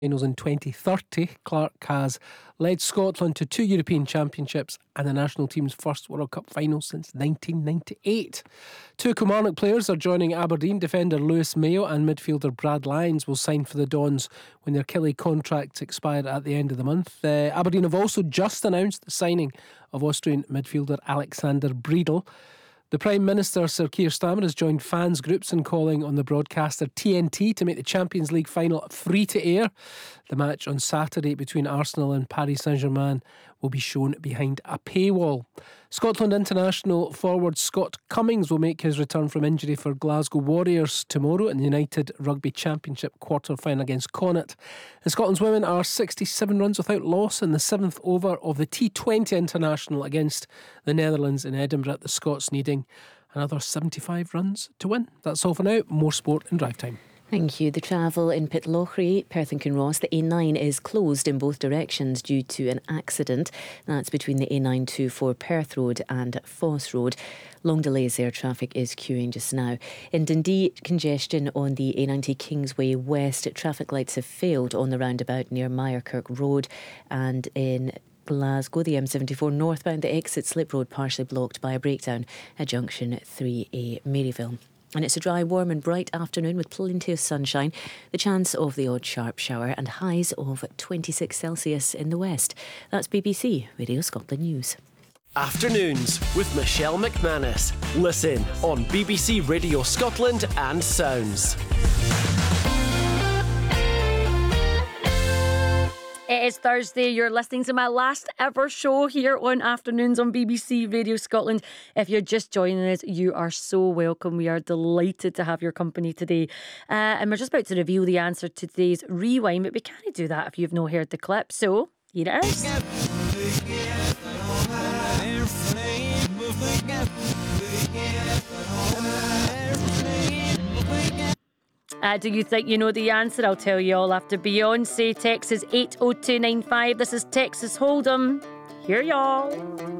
Finals in 2030. Clark has led Scotland to 2 European Championships and the national team's first World Cup final since 1998. Two Kilmarnock players are joining Aberdeen. Defender Lewis Mayo and midfielder Brad Lyons will sign for the Dons when their Killie contracts expire at the end of the month. Aberdeen have also just announced the signing of Austrian midfielder Alexander Breedel. The Prime Minister, Sir Keir Starmer, has joined fans groups in calling on the broadcaster TNT to make the Champions League final free to air. The match on Saturday between Arsenal and Paris Saint-Germain will be shown behind a paywall. Scotland international forward Scott Cummings will make his return from injury for Glasgow Warriors tomorrow in the United Rugby Championship quarter-final against Connacht. And Scotland's women are 67 runs without loss in the 7th over of the T20 International against the Netherlands in Edinburgh, the Scots needing another 75 runs to win. That's all for now. More sport in drive time. Thank you. The travel in Pitlochry, Perth and Kinross, the A9 is closed in both directions due to an accident. That's between the A924 Perth Road and Foss Road. Long delays there. Traffic is queuing just now. In Dundee, congestion on the A90 Kingsway West. Traffic lights have failed on the roundabout near Myrekirk Road, and in Glasgow, the M74 northbound, the exit Slip Road partially blocked by a breakdown at junction 3A Maryville. And it's a dry, warm and bright afternoon with plenty of sunshine, the chance of the odd sharp shower, and highs of 26 Celsius in the west. That's BBC Radio Scotland News. Afternoons with Michelle McManus. Listen on BBC Radio Scotland and Sounds. It is Thursday. You're listening to my last ever show here on Afternoons on BBC Radio Scotland. If you're just joining us, you are so welcome. We are delighted to have your company today. And we're just about to reveal the answer to today's rewind, but we can't do that if you've not heard the clip. So, here it is. Do you think you know the answer? I'll tell you all after Beyonce. Text is 80295. This is Texas Hold'em. Here y'all.